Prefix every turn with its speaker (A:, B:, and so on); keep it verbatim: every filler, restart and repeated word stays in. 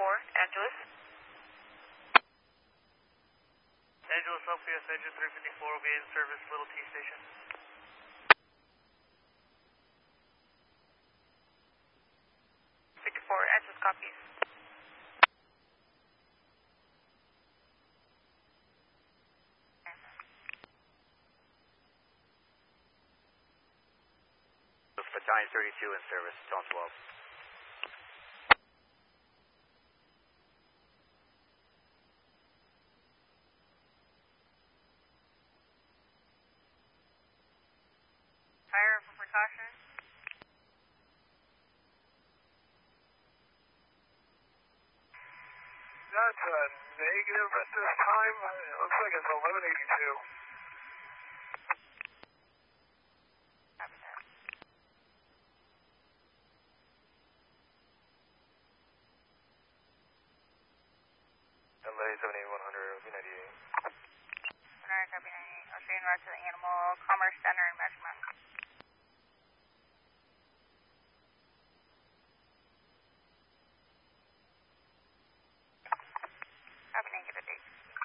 A: four, Angeles.
B: Angeles, L P S engine three fifty-four will be in service, Little T Station.
A: fifty-four, Angeles copies.
C: Battalion thirty-two in service, Tone twelve.
A: Fire for precaution.
D: That's a negative at this time. It looks like it's eleven eighty-two.
C: L A seven eight one hundred, O B ninety-eight.
A: one hundred, copy ninety-eight. Australian route to the Animal Commerce Center in Measurement.